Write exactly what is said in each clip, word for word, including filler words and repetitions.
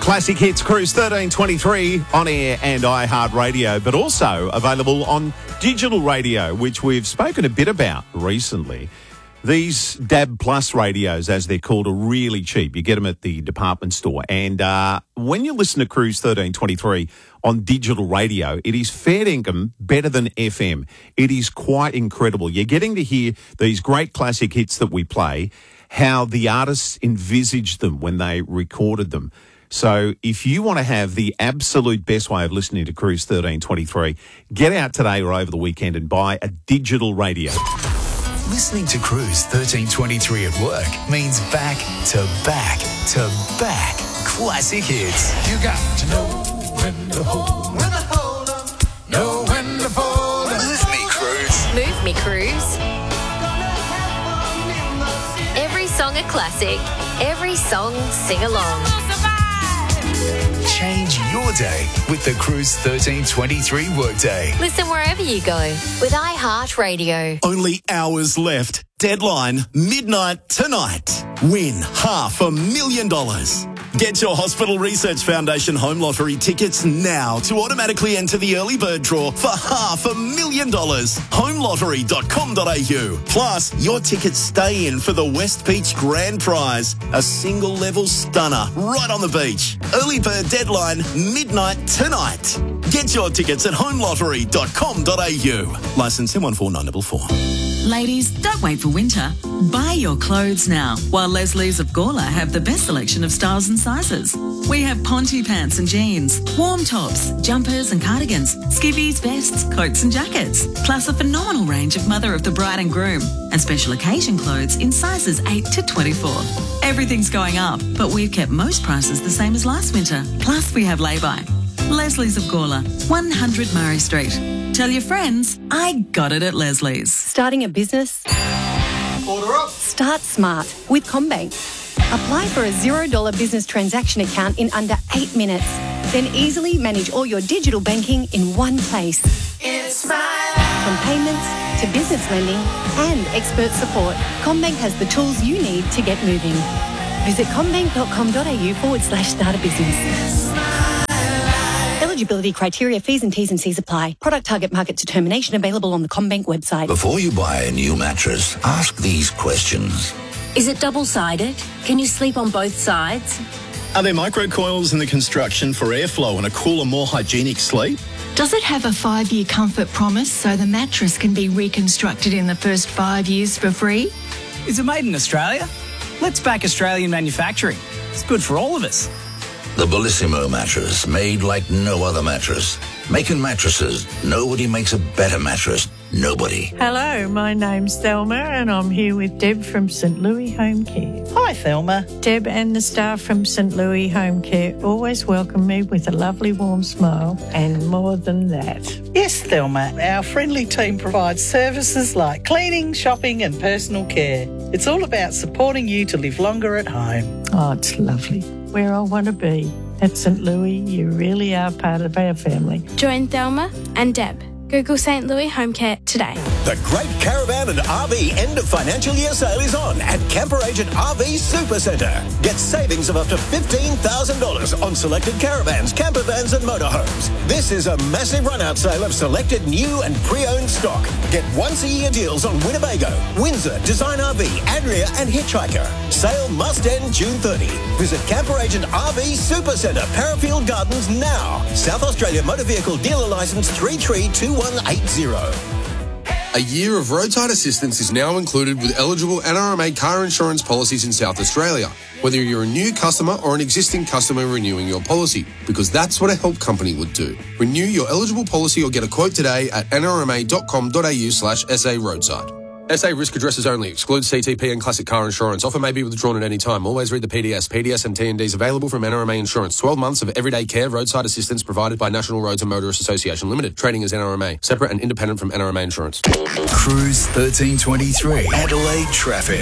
Classic Hits Cruise thirteen twenty-three on air and iHeartRadio, but also available on digital radio, which we've spoken a bit about recently. These D A B Plus radios, as they're called, are really cheap. You get them at the department store. And uh, when you listen to Cruise thirteen twenty-three on digital radio, it is fair income, better than F M. It is quite incredible. You're getting to hear these great classic hits that we play, how the artists envisaged them when they recorded them. So if you want to have the absolute best way of listening to Cruise thirteen twenty-three, get out today or over the weekend and buy a digital radio. Listening to Cruise thirteen twenty-three at work means back to back to back classic hits. You got to know when to hold, when to hold on, know when to fold. Move me, Cruise. Move me, Cruise. Every song a classic, every song sing along. Change your day with the Cruise thirteen twenty-three workday. Listen wherever you go with iHeartRadio. Only hours left. Deadline, midnight tonight. Win half a million dollars. Get your Hospital Research Foundation Home Lottery tickets now to automatically enter the early bird draw for half a million dollars. home lottery dot com dot a u. Plus, your tickets stay in for the West Beach Grand Prize, a single level stunner right on the beach. Early bird deadline, midnight tonight. Get your tickets at home lottery dot com dot a u. Licence M one four nine four four. Ladies, don't wait for winter. Buy your clothes now, while Leslie's of Gawler have the best selection of styles and sizes. We have ponte pants and jeans, warm tops, jumpers and cardigans, skivvies, vests, coats and jackets, plus a phenomenal range of mother of the bride and groom, and special occasion clothes in sizes eight to twenty-four. Everything's going up, but we've kept most prices the same as last winter. Plus, we have lay-by. Leslie's of Gawler, one hundred Murray Street. Tell your friends, I got it at Leslie's. Starting a business? Order up. Start smart with CommBank. Apply for a zero dollar business transaction account in under eight minutes. Then easily manage all your digital banking in one place. It's my life. From payments to business lending and expert support, CommBank has the tools you need to get moving. Visit commbank dot com dot a u forward slash start a business. Eligibility criteria, fees and T's and C's apply. Product target market determination available on the CommBank website. Before you buy a new mattress, ask these questions. Is it double-sided? Can you sleep on both sides? Are there microcoils in the construction for airflow and a cooler, more hygienic sleep? Does it have a five-year comfort promise so the mattress can be reconstructed in the first five years for free? Is it made in Australia? Let's back Australian manufacturing. It's good for all of us. The Bellissimo mattress, made like no other mattress. Making mattresses, nobody makes a better mattress. Nobody. Hello, my name's Thelma and I'm here with Deb from St Louis Home Care. Hi, Thelma. Deb and the staff from St Louis Home Care always welcome me with a lovely warm smile and more than that. Yes, Thelma. Our friendly team provides services like cleaning, shopping and personal care. It's all about supporting you to live longer at home. Oh, it's lovely. Where I want to be. At St Louis, you really are part of our family. Join Thelma and Deb. Google St Louis Home Care today. The Great Caravan and R V End of Financial Year Sale is on at Camper Agent R V Supercentre. Get savings of up to fifteen thousand dollars on selected caravans, camper vans and motorhomes. This is a massive run-out sale of selected new and pre-owned stock. Get once-a-year deals on Winnebago, Windsor, Design R V, Adria and Hitchhiker. Sale must end June thirtieth. Visit Camper Agent R V Supercentre, Parafield Gardens now. South Australia Motor Vehicle Dealer Licence three three two one eight zero. A year of roadside assistance is now included with eligible N R M A car insurance policies in South Australia, whether you're a new customer or an existing customer renewing your policy, because that's what a help company would do. Renew your eligible policy or get a quote today at n r m a dot com dot a u slash s a roadside. S A risk addresses only. Excludes C T P and classic car insurance. Offer may be withdrawn at any time. Always read the P D S. P D S and T and Ds available from N R M A Insurance. twelve months of everyday care roadside assistance provided by National Roads and Motorists Association Limited. Trading as N R M A. Separate and independent from N R M A Insurance. Cruise thirteen twenty-three. Adelaide traffic.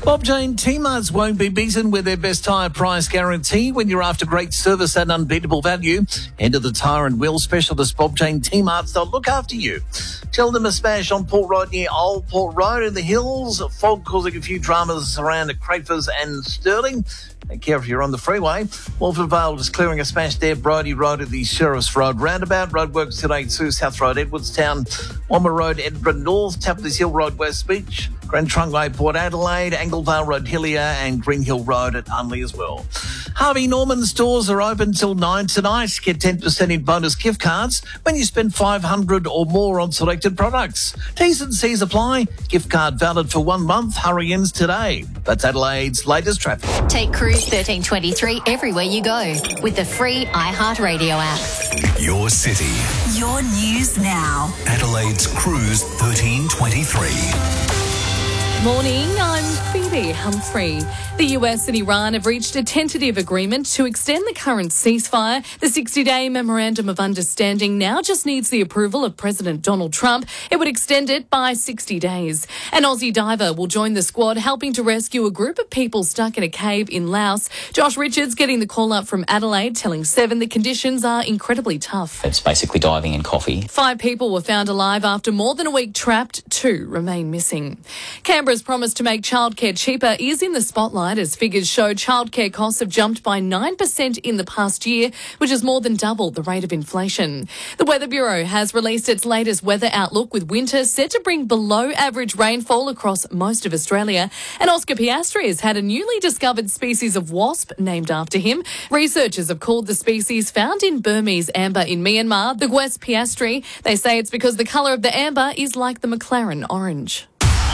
Bob Jane T-Marts won't be beaten with their best tyre price guarantee when you're after great service and unbeatable value. Head to the tyre and wheel specialist Bob Jane T-Marts. They'll look after you. Tell them a smash on Port Road near Old Port Road in the hills. Fog causing a few dramas around at Crafers and Stirling. Take care if you're on the freeway. Walford Vale is clearing a smash there. Brodie Road at the Sheriff's Road roundabout. Roadworks today too. South Road, Edwardstown. Womber Road, Edinburgh North. Tapley's Hill Road, West Beach. Grand Trunk Way, Port Adelaide. Anglevale Road, Hillier. And Green Hill Road at Unley as well. Harvey Norman stores are open till nine tonight. Get ten percent in bonus gift cards when you spend five hundred dollars or more on selected products. T's and C's apply. Gift card valid for one month. Hurry ins today. That's Adelaide's latest traffic. Take Cruise thirteen twenty-three everywhere you go with the free iHeartRadio app. Your city. Your news now. Adelaide's Cruise thirteen twenty-three. Morning, I'm Phoebe Humphrey. The U S and Iran have reached a tentative agreement to extend the current ceasefire. The sixty-day Memorandum of Understanding now just needs the approval of President Donald Trump. It would extend it by sixty days. An Aussie diver will join the squad helping to rescue a group of people stuck in a cave in Laos. Josh Richards getting the call up from Adelaide, telling Seven the conditions are incredibly tough. It's basically diving in coffee. Five people were found alive after more than a week trapped. Two remain missing. Canberra's promise to make childcare cheaper is in the spotlight as figures show childcare costs have jumped by nine percent in the past year, which is more than double the rate of inflation. The Weather Bureau has released its latest weather outlook with winter set to bring below average rainfall across most of Australia. And Oscar Piastri has had a newly discovered species of wasp named after him. Researchers have called the species found in Burmese amber in Myanmar the Gwes Piastri. They say it's because the colour of the amber is like the McLaren orange.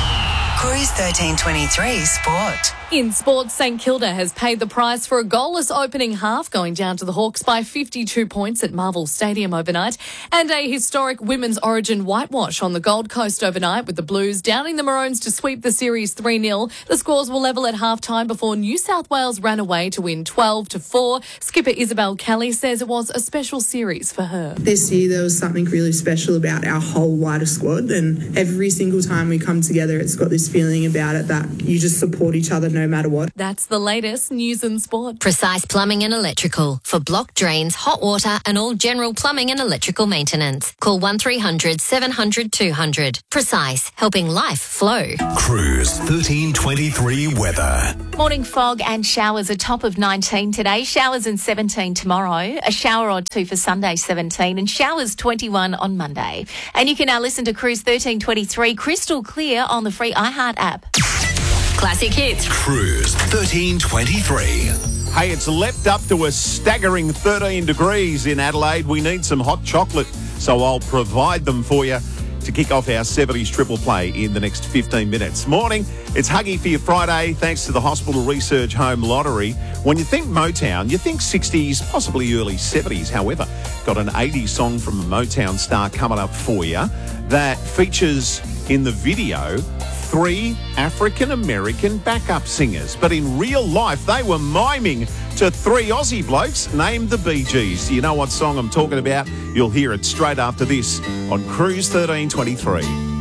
Cruise thirteen twenty-three Sport. In sports, St Kilda has paid the price for a goalless opening half, going down to the Hawks by fifty-two points at Marvel Stadium overnight, and a historic women's origin whitewash on the Gold Coast overnight, with the Blues downing the Maroons to sweep the series three nil. The scores will level at half-time before New South Wales ran away to win twelve to four. Skipper Isabel Kelly says it was a special series for her. This year there was something really special about our whole wider squad, and every single time we come together it's got this feeling about it that you just support each other no matter what. That's the latest news and sport. Precise Plumbing and Electrical for block drains, hot water and all general plumbing and electrical maintenance. Call one three hundred seven hundred two hundred. Precise, helping life flow. Cruise thirteen twenty-three weather. Morning fog and showers, a top of nineteen today. Showers and seventeen tomorrow. A shower or two for Sunday, seventeen. And showers twenty-one on Monday. And you can now listen to Cruise thirteen twenty-three crystal clear on the free iHeart app. Classic hits. Cruise thirteen twenty-three. Hey, it's leapt up to a staggering thirteen degrees in Adelaide. We need some hot chocolate, so I'll provide them for you to kick off our seventies triple play in the next fifteen minutes. Morning, it's Huggy for your Friday, thanks to the Hospital Research Home Lottery. When you think Motown, you think sixties, possibly early seventies. However, got an eighties song from a Motown star coming up for you that features in the video three African-American backup singers. But in real life, they were miming to three Aussie blokes named the Bee Gees. Do you know what song I'm talking about? You'll hear it straight after this on Cruise thirteen twenty-three.